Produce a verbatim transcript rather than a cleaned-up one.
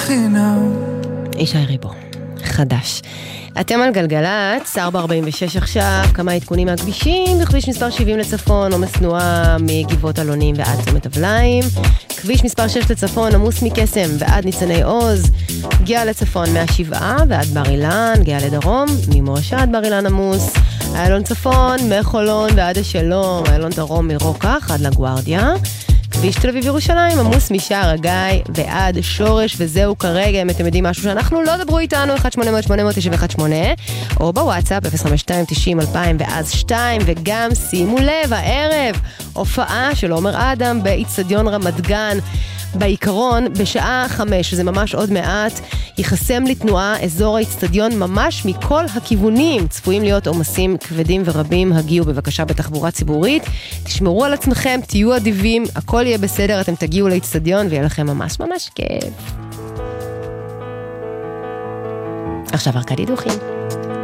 חינם. ישי ריבו, חדש. אתם על גלגלת, ארבע ארבעים ושש עכשיו, כמה עדכונים מהכבישים, בכביש מספר שבעים לצפון, עומס תנועה מגבעות אלונים ועד צומת אבליים, כביש מספר שש לצפון, עמוס מקסם ועד ניצני עוז, גאה לצפון מהשבעה ועד בר אילן, גאה לדרום, ממורשה עד בר אילן עמוס, איילון צפון, מחולון ועד השלום, איילון דרום מרוקח עד לגוארדיה, כביש תל אביב ירושלים, עמוס משער הגיא ועד שורש, וזהו כרגע. אם אתם יודעים משהו שאנחנו לא דברו איתנו, אחת שמונה אפס אפס שמונה תשע אחת שמונה, או בוואטסאפ אפס חמש שתיים תשעים אלפיים ואז שתיים, וגם שימו לב, הערב הופעה של עומר אדם באצטדיון רמת גן, בעיקרון בשעה חמש, וזה ממש עוד מעט, ייחסם לתנועה אזור האצטדיון ממש מכל הכיוונים. צפויים להיות עומסים כבדים ורבים, הגיעו בבקשה בתחבורה ציבורית, תשמרו על עצמכם, תהיו אדיבים, הכל יהיה בסדר, אתם תגיעו לאצטדיון ויהיה לכם ממש ממש כיף. עכשיו ארכדי דוכין.